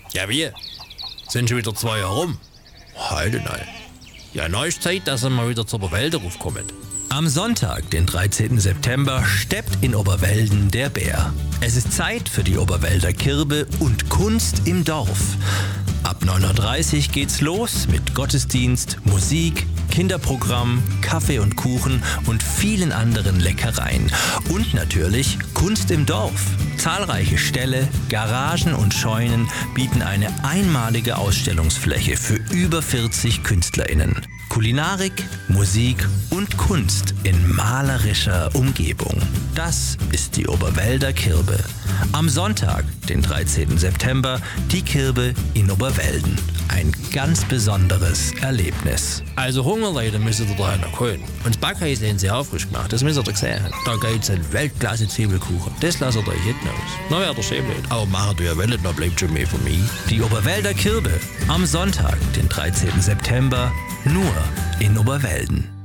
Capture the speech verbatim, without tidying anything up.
Ja, wie? Sind schon wieder zwei Jahre rum? Heute nein. Ja, neues Zeit, dass ihr mal wieder zur Oberwälder raufkommt. Am Sonntag, den dreizehnten September, steppt in Oberwelden der Bär. Es ist Zeit für die Oberwälder Kirbe und Kunst im Dorf. Ab neun Uhr dreißig geht's los mit Gottesdienst, Musik, Kinderprogramm, Kaffee und Kuchen und vielen anderen Leckereien. Und natürlich Kunst im Dorf. Zahlreiche Ställe, Garagen und Scheunen bieten eine einmalige Ausstellungsfläche für über vierzig KünstlerInnen. Kulinarik, Musik und Kunst in malerischer Umgebung. Das ist die Oberwälder Kirbe. Am Sonntag, den dreizehnten September, die Kirbe in Oberwelden. Ein ganz besonderes Erlebnis. Also Hungerleute müsst ihr da noch holen. Und das Backhaus haben sie auch frisch gemacht, das müsst ihr doch sehen. Da gibt's einen Weltklasse-Zwiebelkuchen. Das lasst ihr euch hinten aus. Na wäre der schön blöd. Aber machen du ja wollt, dann bleibt schon mehr von mir. Die Oberwälder Kirbe. Am Sonntag, den dreizehnten September, nur in Oberwelden.